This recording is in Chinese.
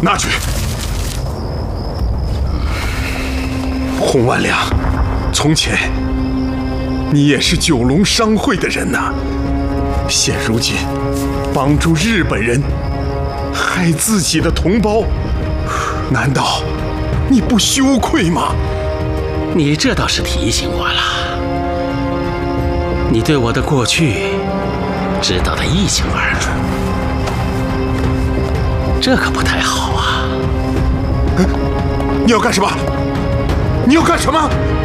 拿去。洪万良，从前你也是九龙商会的人呐，现如今帮助日本人害自己的同胞，难道你不羞愧吗？ 你这倒是提醒我了。你对我的过去知道的一清二楚，这可不太好啊！ 你要干什么？你要干什么？